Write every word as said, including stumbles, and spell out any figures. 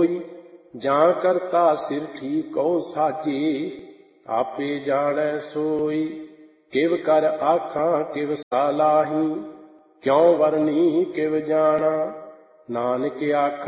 सोई। जां करता सिर ठीक हो साजे, आपे जानै सोई। किव कर आखां किव सालाही, क्यों वरनी किव जाना। नानक आख